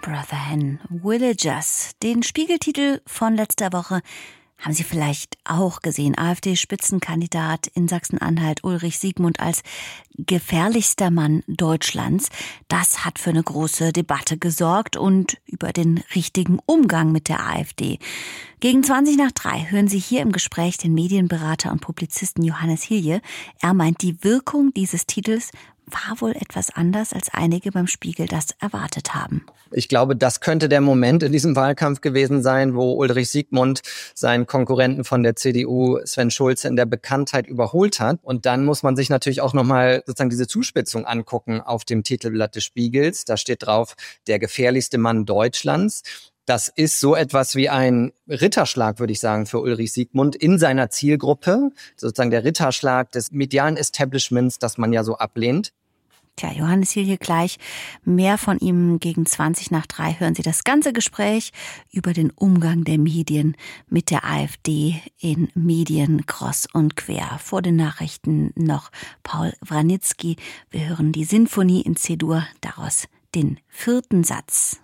Brother Hen Villagers. Den Spiegeltitel von letzter Woche haben Sie vielleicht auch gesehen. AfD-Spitzenkandidat in Sachsen-Anhalt Ulrich Siegmund als gefährlichster Mann Deutschlands. Das hat für eine große Debatte gesorgt und über den richtigen Umgang mit der AfD. Gegen 3:20 hören Sie hier im Gespräch den Medienberater und Publizisten Johannes Hilje. Er meint, die Wirkung dieses Titels war wohl etwas anders, als einige beim Spiegel das erwartet haben. Ich glaube, das könnte der Moment in diesem Wahlkampf gewesen sein, wo Ulrich Siegmund seinen Konkurrenten von der CDU, Sven Schulze, in der Bekanntheit überholt hat. Und dann muss man sich natürlich auch nochmal sozusagen diese Zuspitzung angucken auf dem Titelblatt des Spiegels. Da steht drauf, der gefährlichste Mann Deutschlands. Das ist so etwas wie ein Ritterschlag, würde ich sagen, für Ulrich Siegmund in seiner Zielgruppe. Sozusagen der Ritterschlag des medialen Establishments, das man ja so ablehnt. Tja, Johannes Hilje gleich. Mehr von ihm gegen 3:20 hören Sie das ganze Gespräch über den Umgang der Medien mit der AfD in Medien kreuz und quer. Vor den Nachrichten noch Paul Wranitzky. Wir hören die Sinfonie in C-Dur, daraus den 4. Satz.